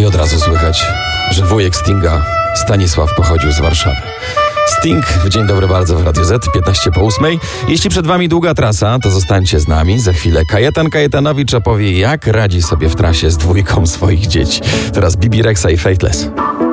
od razu słychać, że wujek Stinga, Stanisław, pochodził z Warszawy. Sting w Dzień Dobry Bardzo w Radio Z, 15:08. Jeśli przed wami długa trasa, to zostańcie z nami. Za chwilę Kajetan Kajetanowicz opowie, jak radzi sobie w trasie z dwójką swoich dzieci. Teraz Bibi Rexha i Faithless.